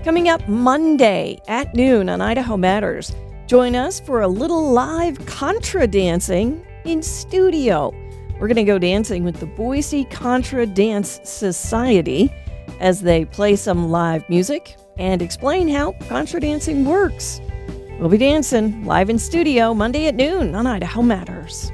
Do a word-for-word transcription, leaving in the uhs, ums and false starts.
Coming up Monday at noon on Idaho Matters, join us for a little live contra dancing in studio. We're going to go dancing with the Boise Contra Dance Society as they play some live music and explain how contra dancing works. We'll be dancing live in studio Monday at noon on Idaho Matters.